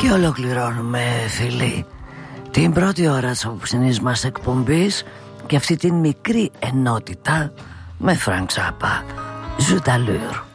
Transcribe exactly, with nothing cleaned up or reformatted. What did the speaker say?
Και ολοκληρώνουμε, φίλοι, την πρώτη ώρα της απόψινής μας εκπομπής και αυτή την μικρή ενότητα με Frank Zappa, Zoot Allure.